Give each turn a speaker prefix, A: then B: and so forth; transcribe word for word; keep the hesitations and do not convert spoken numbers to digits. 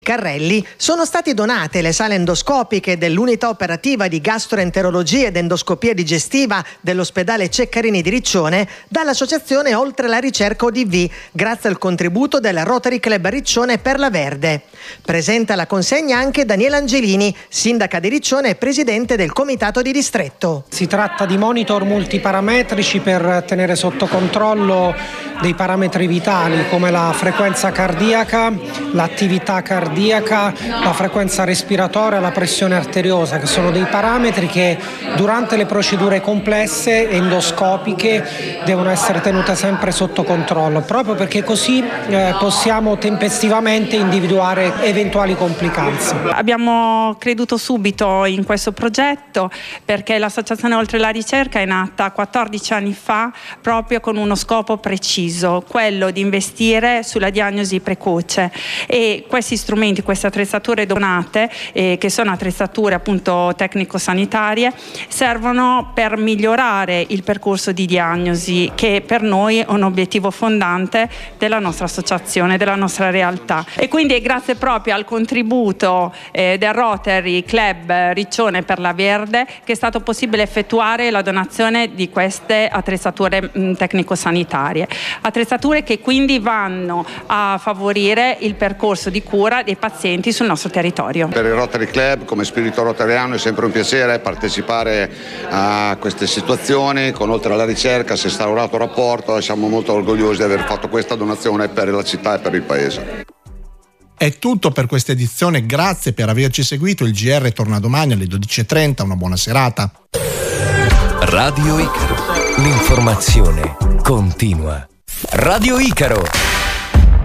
A: Carrelli sono state donate le sale endoscopiche dell'unità operativa di gastroenterologia ed endoscopia digestiva dell'ospedale Ceccarini di Riccione dall'associazione Oltre la Ricerca O D V, grazie al contributo del Rotary Club Riccione per la Verde. Presenta la consegna anche Daniela Angelini, sindaca di Riccione e presidente del comitato di distretto.
B: Si tratta di monitor multiparametrici per tenere sotto controllo dei parametri vitali come la frequenza cardiaca, l'attività cardiaca, la frequenza respiratoria, la pressione arteriosa, che sono dei parametri che durante le procedure complesse endoscopiche devono essere tenute sempre sotto controllo, proprio perché così eh, possiamo tempestivamente individuare eventuali complicanze.
C: Abbiamo creduto subito in questo progetto perché l'associazione Oltre la Ricerca è nata quattordici anni fa proprio con uno scopo preciso, quello di investire sulla diagnosi precoce, e questi strumenti, queste attrezzature donate, eh, che sono attrezzature appunto tecnico-sanitarie, servono per migliorare il percorso di diagnosi, che per noi è un obiettivo fondante della nostra associazione, della nostra realtà. E quindi è grazie proprio al contributo eh, del Rotary Club Riccione per la Verde che è stato possibile effettuare la donazione di queste attrezzature mh, tecnico-sanitarie, attrezzature che quindi vanno a favorire il percorso di cura dei pazienti sul nostro territorio.
D: Per il Rotary Club, come spirito rotariano, è sempre un piacere partecipare a queste situazioni. Con Oltre alla Ricerca si è instaurato un rapporto e siamo molto orgogliosi di aver fatto questa donazione per la città e per il paese.
E: È tutto per questa edizione, grazie per averci seguito. Il G R torna domani alle dodici e trenta, una buona serata.
F: Radio Icaro, l'informazione continua. Radio Icaro.